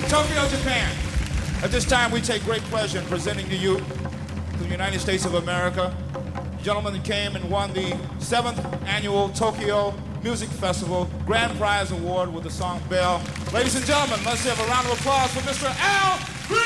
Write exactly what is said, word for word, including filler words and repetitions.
Tokyo, Japan. At this time, we take great pleasure in presenting to you, to the United States of America, gentlemen that came and won the seventh annual Tokyo Music Festival Grand Prize Award with the song Bell. Ladies and gentlemen, let's have a round of applause for Mister Al Green!